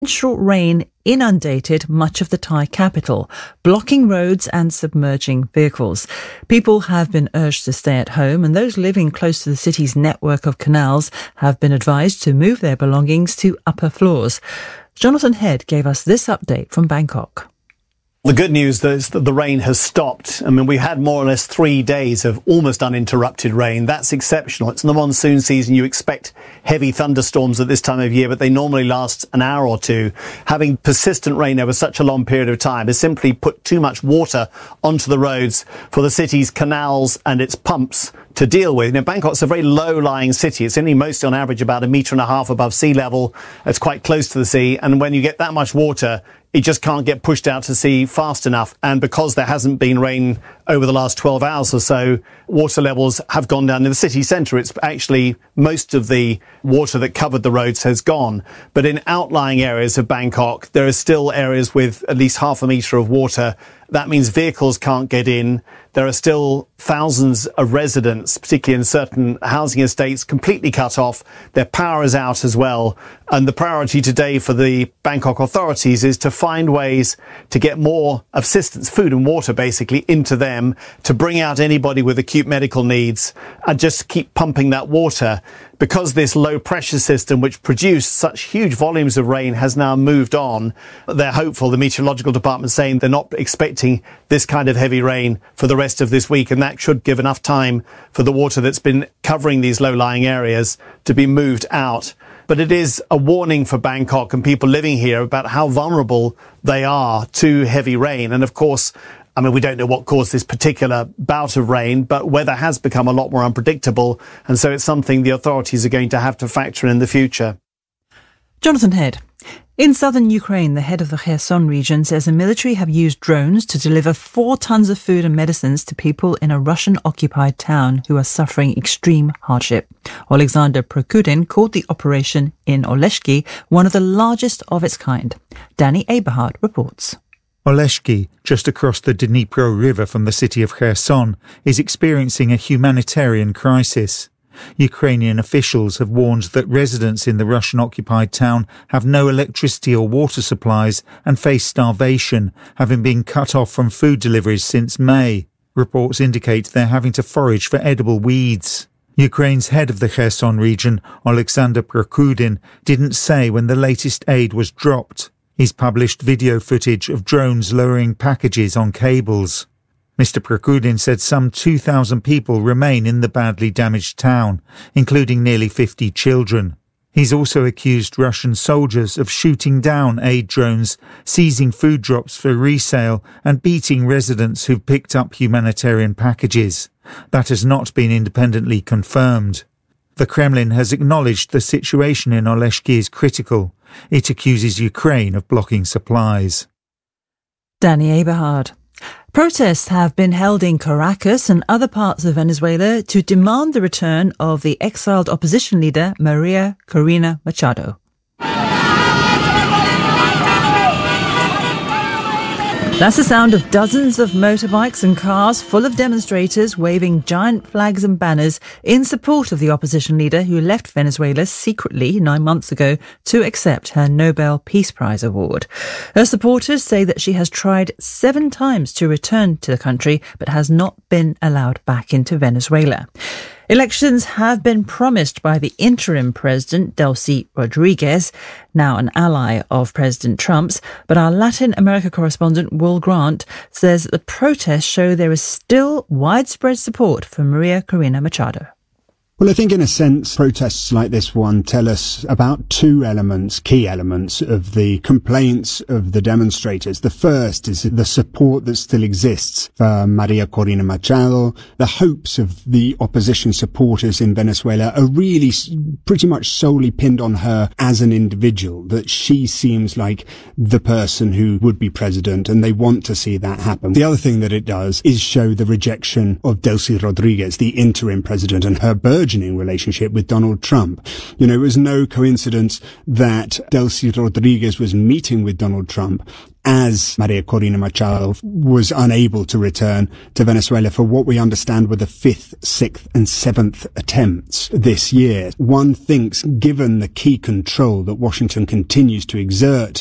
torrential rain inundated much of the Thai capital, blocking roads and submerging vehicles. People have been urged to stay at home, and those living close to the city's network of canals have been advised to move their belongings to upper floors. Jonathan Head gave us this update from Bangkok. The good news is that the rain has stopped. I mean, we had more or less 3 days of almost uninterrupted rain. That's exceptional. It's in the monsoon season. You expect heavy thunderstorms at this time of year, but they normally last an hour or two. Having persistent rain over such a long period of time has simply put too much water onto the roads for the city's canals and its pumps to deal with. Now, Bangkok's a very low-lying city. It's only mostly on average about 1.5 meters above sea level. It's quite close to the sea. And when you get that much water, it just can't get pushed out to sea fast enough. And because there hasn't been rain over the last 12 hours or so, water levels have gone down in the city centre. It's actually most of the water that covered the roads has gone. But in outlying areas of Bangkok, there are still areas with at least 0.5 metre of water. That means vehicles can't get in. There are still thousands of residents, particularly in certain housing estates, completely cut off. Their power is out as well. And the priority today for the Bangkok authorities is to find ways to get more assistance, food and water basically, into them, to bring out anybody with acute medical needs and just keep pumping that water. Because this low pressure system, which produced such huge volumes of rain, has now moved on, they're hopeful. The meteorological department saying they're not expecting this kind of heavy rain for the rest of this week, and that should give enough time for the water that's been covering these low-lying areas to be moved out. But it is a warning for Bangkok and people living here about how vulnerable they are to heavy rain. And of course, I mean, we don't know what caused this particular bout of rain, but weather has become a lot more unpredictable. And so it's something the authorities are going to have to factor in the future. Jonathan Head. In southern Ukraine, the head of the Kherson region says the military have used drones to deliver 4 tons of food and medicines to people in a Russian-occupied town who are suffering extreme hardship. Alexander Prokudin called the operation in Oleshki one of the largest of its kind. Danny Eberhard reports. Oleshki, just across the Dnipro River from the city of Kherson, is experiencing a humanitarian crisis. Ukrainian officials have warned that residents in the Russian-occupied town have no electricity or water supplies and face starvation, having been cut off from food deliveries since May. Reports indicate they're having to forage for edible weeds. Ukraine's head of the Kherson region, Alexander Prokudin, didn't say when the latest aid was dropped. He's published video footage of drones lowering packages on cables. Mr. Prokudin said some 2,000 people remain in the badly damaged town, including nearly 50 children. He's also accused Russian soldiers of shooting down aid drones, seizing food drops for resale, and beating residents who've picked up humanitarian packages. That has not been independently confirmed. The Kremlin has acknowledged the situation in Oleshki is critical. It accuses Ukraine of blocking supplies. Danny Eberhard. Protests have been held in Caracas and other parts of Venezuela to demand the return of the exiled opposition leader Maria Corina Machado. That's the sound of dozens of motorbikes and cars full of demonstrators waving giant flags and banners in support of the opposition leader who left Venezuela secretly 9 months ago to accept her Nobel Peace Prize award. Her supporters say that she has tried 7 times to return to the country but has not been allowed back into Venezuela. Elections have been promised by the interim president, Delcy Rodriguez, now an ally of President Trump's, but our Latin America correspondent, Will Grant, says that the protests show there is still widespread support for Maria Corina Machado. Well, I think in a sense, protests like this one tell us about 2 elements, key elements of the complaints of the demonstrators. The first is the support that still exists for Maria Corina Machado. The hopes of the opposition supporters in Venezuela are really pretty much solely pinned on her as an individual, that she seems like the person who would be president, and they want to see that happen. The other thing that it does is show the rejection of Delcy Rodriguez, the interim president, and her burgeoning relationship with Donald Trump. You know, it was no coincidence that Delcy Rodriguez was meeting with Donald Trump as Maria Corina Machado was unable to return to Venezuela for what we understand were the 5th, 6th and 7th attempts this year. One thinks, given the key control that Washington continues to exert